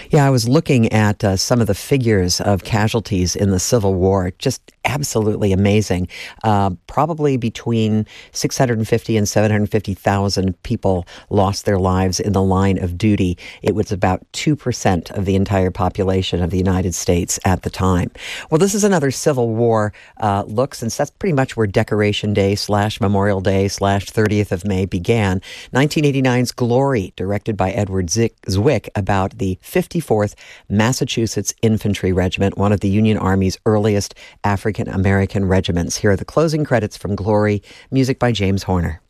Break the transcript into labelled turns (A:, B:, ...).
A: Yeah, I was looking at some of the figures of casualties in the Civil War. Just absolutely amazing. Probably between 650 and 750,000 people lost their lives in the line of duty. It was about 2% of the entire population of the United States at the time. Well, this is another Civil War look, since that's pretty much where Decoration Day / Memorial Day / 30th of May began. 1989's Glory, directed by Edward Zwick, about the 54th Massachusetts Infantry Regiment, one of the Union Army's earliest African-American regiments. Here are the closing credits from Glory, music by James Horner.